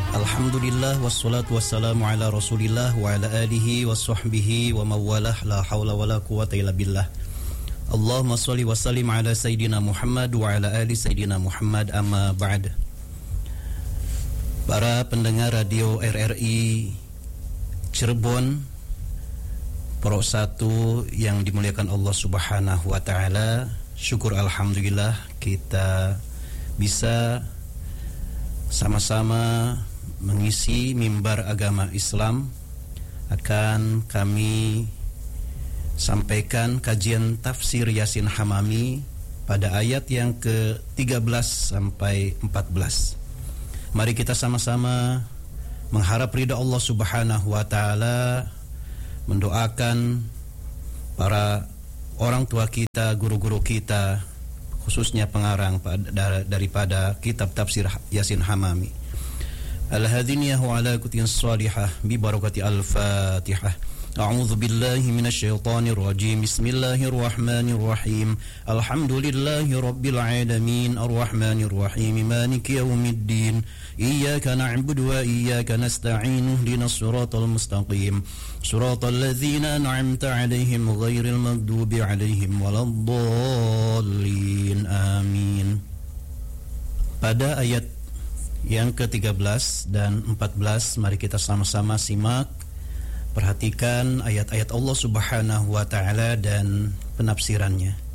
Alhamdulillah wassalatu wassalamu ala Rasulillah wa ala alihi wa sahbihi wa mawalah la hawla wa la quwwata illa billah. Allahumma shalli wa sallim ala Sayyidina Muhammad wa ala ali Sayyidina Muhammad, amma ba'd. Para pendengar radio RRI Cirebon Pro 1 yang dimuliakan Allah Subhanahu wa taala, syukur alhamdulillah kita bisa sama-sama mengisi mimbar agama Islam. Akan kami sampaikan kajian tafsir Yasin Hamami pada ayat yang ke-13 sampai 14. Mari kita sama-sama mengharap ridha Allah Subhanahu wa taala, mendoakan para orang tua kita, guru-guru kita, khususnya pengarang daripada kitab tafsir Yasin Hamami. Al-hadiniyah wa ala kutin salihah bi barakati al-fatihah. A'udzu billahi minasy syaithanir rajim. Bismillahirrahmanirrahim. Alhamdulillahi rabbil alamin arrahmanir rahim maliki yaumiddin. Iyyaka na'budu wa iyyaka nasta'in ihdinas siratal mustaqim. Siratal ladzina an'amta 'alaihim ghairil maghdubi 'alaihim waladdallin. Amin. Pada ayat yang ke-13 dan 14, mari kita sama-sama simak, perhatikan ayat-ayat Allah Subhanahu wa taala dan penafsirannya.